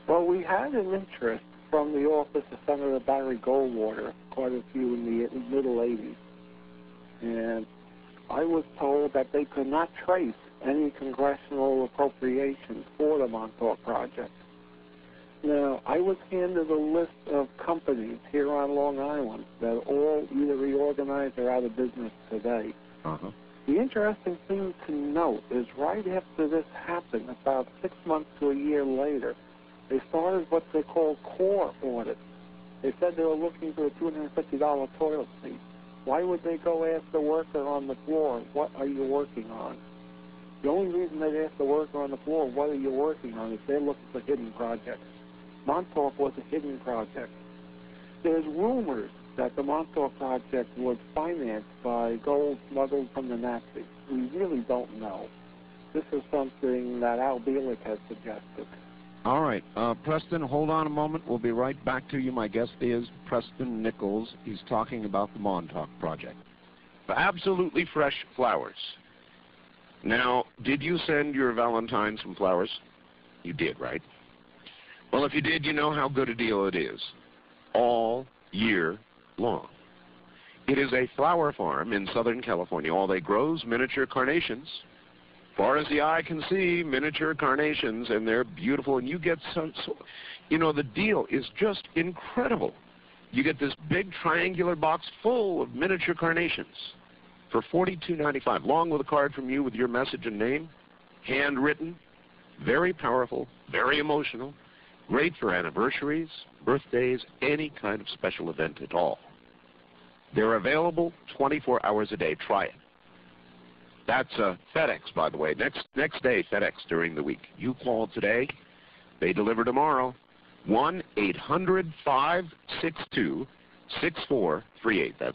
Well, we had an interest from the office of Senator Barry Goldwater, quite a few in the middle 80s. And I was told that they could not trace any congressional appropriations for the Montauk project. Now, I was handed a list of companies here on Long Island that are all either reorganized or out of business today. Uh-huh. The interesting thing to note is right after this happened, about 6 months to a year later, they started what they call core audits. They said they were looking for a $250 toilet seat. Why would they go ask the worker on the floor, what are you working on? The only reason they'd ask the worker on the floor, what are you working on, is they're looking for hidden projects. Montauk was a hidden project. There's rumors that the Montauk project was financed by gold smuggled from the Nazis. We really don't know. This is something that Al Bielek has suggested. All right. Preston, hold on a moment. We'll be right back to you. My guest is Preston Nichols. He's talking about the Montauk project. Absolutely fresh flowers. Now, did you send your Valentine some flowers? You did, right? Well, if you did, you know how good a deal it is. All year long. It is a flower farm in Southern California. All they grow is miniature carnations. Far as the eye can see, miniature carnations, and they're beautiful, and you get some, you know, the deal is just incredible. You get this big triangular box full of miniature carnations for $42.95, along with a card from you with your message and name, handwritten, very powerful, very emotional, great for anniversaries, birthdays, any kind of special event at all. They're available 24 hours a day. Try it. That's FedEx, by the way. Next day, FedEx during the week. You call today, they deliver tomorrow. 1-800-562-6438. That's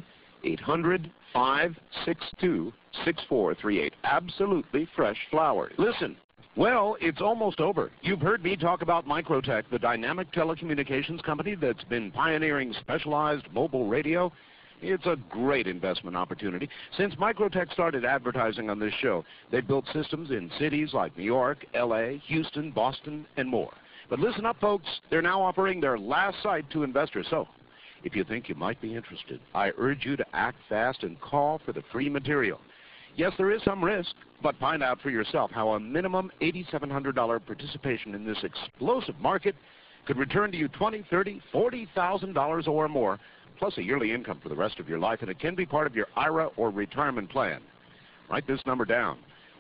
1-800-562-6438. Absolutely fresh flowers. Listen. Well, it's almost over. You've heard me talk about Microtech, the dynamic telecommunications company that's been pioneering specialized mobile radio. It's a great investment opportunity. Since Microtech started advertising on this show, they've built systems in cities like New York, L.A., Houston, Boston, and more. But listen up, folks. They're now offering their last site to investors. So if you think you might be interested, I urge you to act fast and call for the free material. Yes, there is some risk, but find out for yourself how a minimum $8,700 participation in this explosive market could return to you $20,000, $30,000, $40,000 or more, plus a yearly income for the rest of your life, and it can be part of your IRA or retirement plan. Write this number down,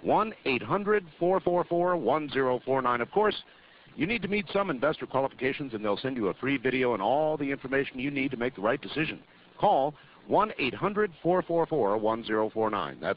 1-800-444-1049. Of course, you need to meet some investor qualifications, and they'll send you a free video and all the information you need to make the right decision. Call 1-800-444-1049. That's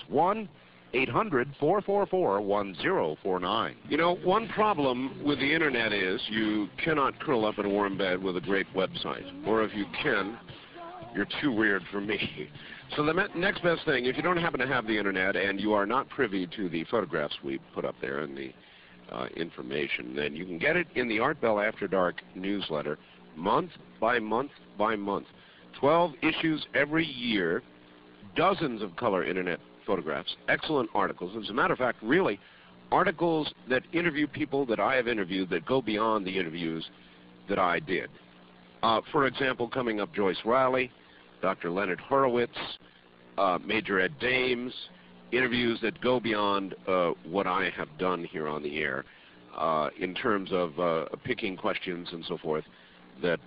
1-800-444-1049. You know, one problem with the Internet is you cannot curl up in a warm bed with a great website. Or if you can, you're too weird for me. So the next best thing, if you don't happen to have the Internet and you are not privy to the photographs we put up there and the information, then you can get it in the Art Bell After Dark newsletter month by month by month. 12 issues every year, dozens of color Internet photographs, excellent articles. As a matter of fact, really, articles that interview people that I have interviewed that go beyond the interviews that I did. For example, coming up, Joyce Riley, Dr. Leonard Horowitz, Major Ed Dames, interviews that go beyond what I have done here on the air in terms of picking questions and so forth that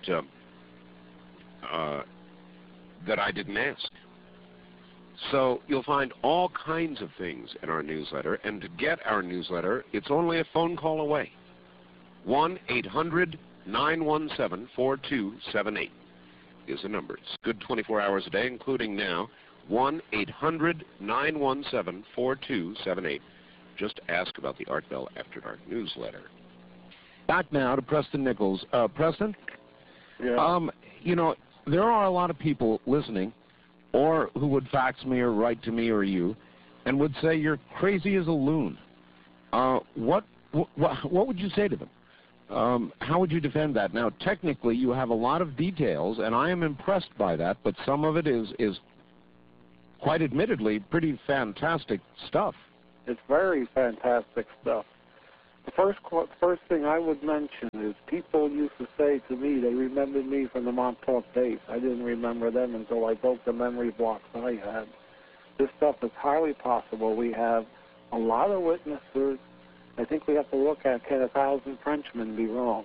I didn't ask. So you'll find all kinds of things in our newsletter, and to get our newsletter, it's only a phone call away. 1-800-917-4278 is the number. It's good 24 hours a day, including now. 1-800-917-4278. Just ask about the Art Bell After Dark newsletter. Back now to Preston Nichols. Preston? Yeah. You know, there are a lot of people listening, or who would fax me or write to me or you, and would say you're crazy as a loon. What would you say to them? How would you defend that? Now, technically, you have a lot of details, and I am impressed by that, but some of it is quite admittedly pretty fantastic stuff. It's very fantastic stuff. First thing I would mention is people used to say to me they remembered me from the Montauk days. I didn't remember them until I broke the memory blocks I had. This stuff is highly possible. We have a lot of witnesses. I think we have to look at, can 1,000 Frenchmen be wrong?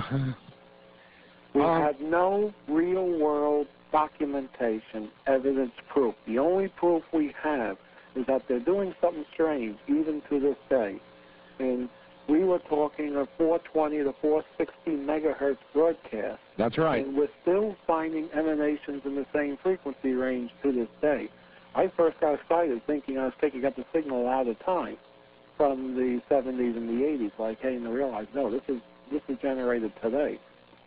We had no real-world documentation, evidence, proof. The only proof we have is that they're doing something strange, even to this day. And we were talking of 420 to 460 megahertz broadcast. That's right. And we're still finding emanations in the same frequency range to this day. I first got excited thinking I was picking up the signal out of time from the 70s and the 80s, but I came to realize, no, this is generated today.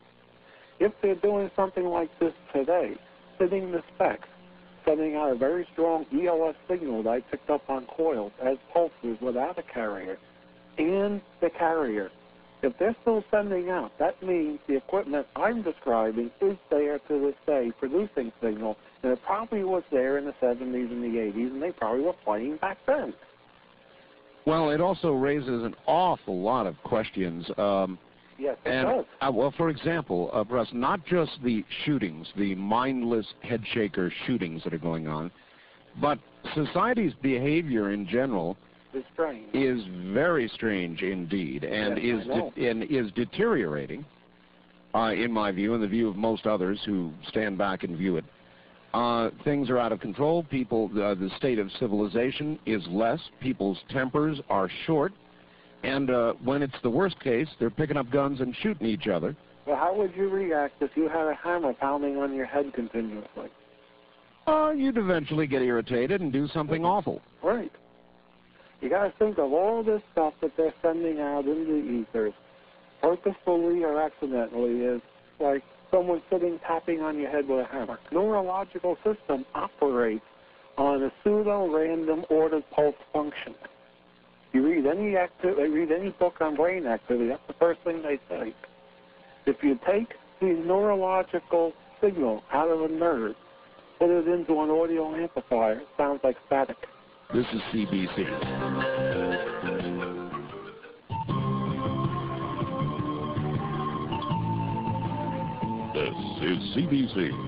If they're doing something like this today, sitting the specs, sending out a very strong ELS signal that I picked up on coils as pulses without a carrier, and the carrier, if they're still sending out, that means the equipment I'm describing is there to this day producing signal, and it probably was there in the 70s and the 80s, and they probably were playing back then. Well, it also raises an awful lot of questions. Yes, it does. Well, for example, Russ, not just the shootings, the mindless head-shaker shootings that are going on, but society's behavior in general is very strange indeed, and is deteriorating, in my view, and the view of most others who stand back and view it. Things are out of control. People, the state of civilization is less. People's tempers are short. And when it's the worst case, they're picking up guns and shooting each other. Well, how would you react if you had a hammer pounding on your head continuously? You'd eventually get irritated and do something awful. Right. You got to think of all this stuff that they're sending out into the ethers, purposefully or accidentally, is like someone sitting tapping on your head with a hammer. Neurological system operates on a pseudo-random ordered pulse function. You read any book on brain activity, that's the first thing they say. If you take the neurological signal out of a nerve, put it into an audio amplifier, it sounds like static. This is CBC. This is CBC.